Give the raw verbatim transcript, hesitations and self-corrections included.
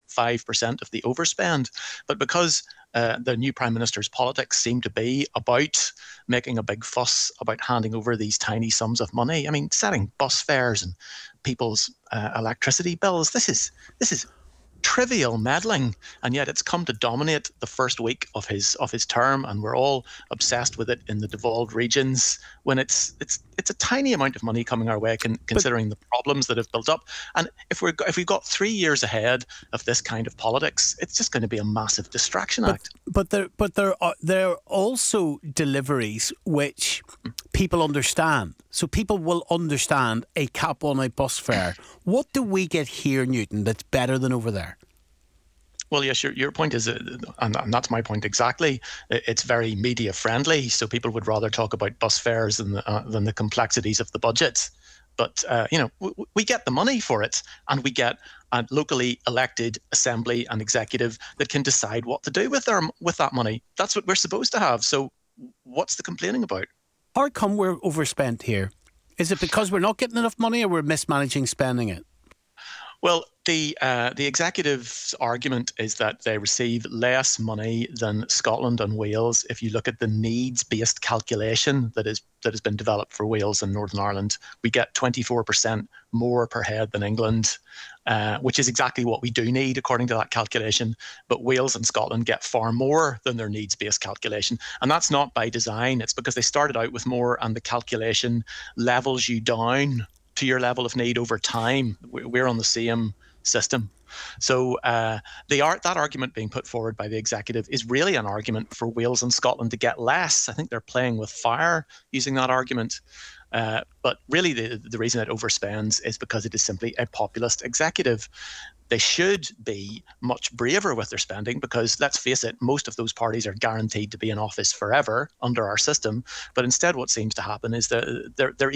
five percent of the overspend. But because uh, the new Prime Minister's politics seem to be about making a big fuss about handing over these tiny sums of money, I mean, setting bus fares and people's uh, electricity bills, this is this is trivial meddling, and yet it's come to dominate the first week of his of his term, and we're all obsessed with it in the devolved regions when it's it's it's a tiny amount of money coming our way, con- But considering the problems that have built up. And if we're if we've got three years ahead of this kind of politics, it's just going to be a massive distraction but act. but there but there are there are also deliveries which people understand. So people will understand a cap on a bus fare. What do we get here, Newton, that's better than over there? Well, yes, your your point is, uh, and, and that's my point exactly. It's very media friendly, so people would rather talk about bus fares than the, uh, than the complexities of the budget. But uh, you know, w- we get the money for it, and we get a locally elected assembly and executive that can decide what to do with their with that money. That's what we're supposed to have. So, what's the complaining about? How come we're overspent here? Is it because we're not getting enough money, or we're mismanaging spending it? Well, the uh, the executive's argument is that they receive less money than Scotland and Wales. If you look at the needs-based calculation that is that has been developed for Wales and Northern Ireland, we get twenty-four percent more per head than England, uh, which is exactly what we do need according to that calculation. But Wales and Scotland get far more than their needs-based calculation, and that's not by design. It's because they started out with more, and the calculation levels you down to your level of need over time. We're on the same system. So uh, the art, that argument being put forward by the executive is really an argument for Wales and Scotland to get less. I think they're playing with fire using that argument. Uh, but really the, the reason it overspends is because it is simply a populist executive. They should be much braver with their spending because, let's face it, most of those parties are guaranteed to be in office forever under our system. But instead what seems to happen is that they're, they're